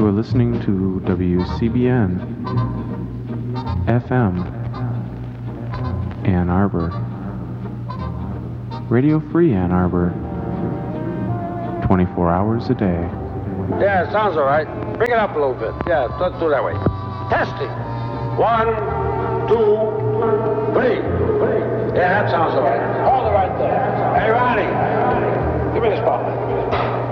are listening to WCBN FM Ann Arbor. Radio Free Ann Arbor. 24 hours a day. Yeah, it sounds all right. Bring it up a little bit. Yeah, let's do it that way. Testing. 1, 2, 3. Yeah, that sounds all right. Hold it right there.